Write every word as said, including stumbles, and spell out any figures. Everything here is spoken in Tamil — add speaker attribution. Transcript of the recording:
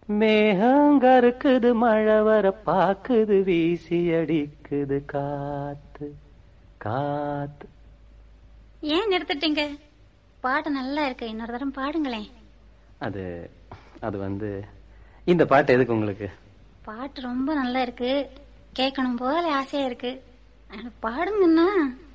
Speaker 1: மேகங்கருக்குது மழை வர பாக்குது வீசி அடிக்குது காத்து காத்து.
Speaker 2: ஏன் நிறுத்திட்டீங்க? பாட்டு நல்லா இருக்கு, இன்னொரு தரம் பாடுங்களேன்.
Speaker 1: அது அது வந்து இந்த பாட்டு எதுக்கு உங்களுக்கு?
Speaker 2: பாட்டு ரொம்ப நல்லா இருக்கு, கேட்கணும் போல ஆசையா இருக்கு, பாடுங்கன்னா.